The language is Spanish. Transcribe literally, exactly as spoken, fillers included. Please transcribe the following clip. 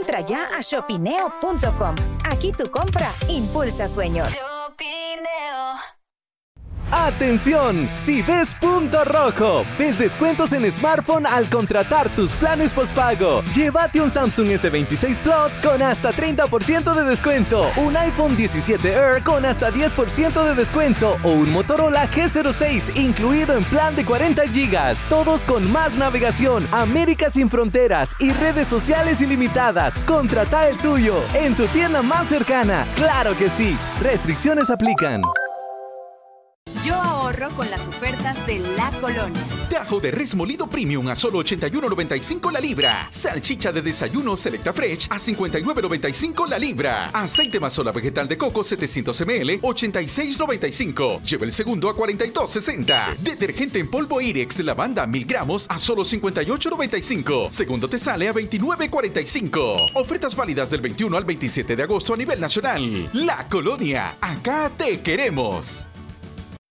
Entra ya a shopineo punto com. Aquí tu compra impulsa sueños. ¡Atención! Si ves punto rojo, ves descuentos en smartphone al contratar tus planes postpago. Llévate un Samsung ese veintiséis Plus con hasta treinta por ciento de descuento, un iPhone diecisiete Air con hasta diez por ciento de descuento o un Motorola G cero seis incluido en plan de cuarenta gigas. Todos con más navegación, América sin fronteras y redes sociales ilimitadas. Contrata el tuyo en tu tienda más cercana. ¡Claro que sí! Restricciones aplican. Yo ahorro con las ofertas de La Colonia. Tajo de res molido premium a solo ochenta y uno noventa y cinco la libra. Salchicha de desayuno Selecta Fresh a cincuenta y nueve noventa y cinco la libra. Aceite Mazola vegetal de coco setecientos mililitros, ochenta y seis noventa y cinco. Lleva el segundo a cuarenta y dos sesenta. Detergente en polvo Irex lavanda mil gramos a solo cincuenta y ocho noventa y cinco. Segundo te sale a veintinueve cuarenta y cinco. Ofertas válidas del veintiuno al veintisiete de agosto a nivel nacional. La Colonia, acá te queremos.